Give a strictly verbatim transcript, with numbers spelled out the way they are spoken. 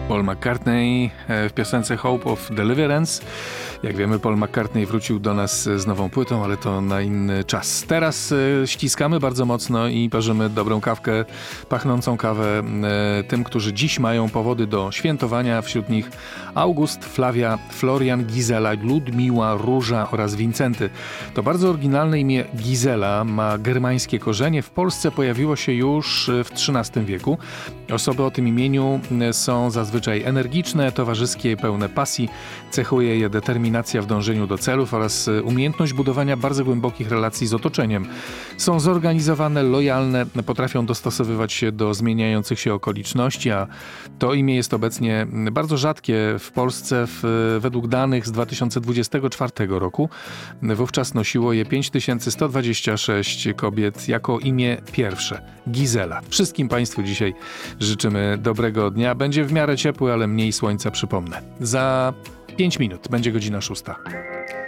Paul McCartney w piosence Hope of Deliverance. Jak wiemy, Paul McCartney wrócił do nas z nową płytą, ale to na inny czas. Teraz ściskamy bardzo mocno i parzymy dobrą kawkę, pachnącą kawę tym, którzy dziś mają powody do świętowania. Wśród nich August, Flavia, Florian, Gizela, Ludmiła, Róża oraz Wincenty. To bardzo oryginalne imię Gizela ma germańskie korzenie. W Polsce pojawiło się już w trzynastym wieku. Osoby o tym imieniu są zazwyczaj energiczne, towarzyskie i pełne pasji. Cechuje je determinacja w dążeniu do celów oraz umiejętność budowania bardzo głębokich relacji z otoczeniem. Są zorganizowane, lojalne, potrafią dostosowywać się do zmieniających się okoliczności, a to imię jest obecnie bardzo rzadkie w Polsce. W, według danych z dwa tysiące dwudziestego czwartego roku wówczas nosiło je pięć tysięcy sto dwadzieścia sześć kobiet jako imię pierwsze. Gizela. Wszystkim Państwu dzisiaj życzymy dobrego dnia. Będzie w miarę ciepły, ale mniej słońca, przypomnę. Za pięć minut będzie godzina szósta.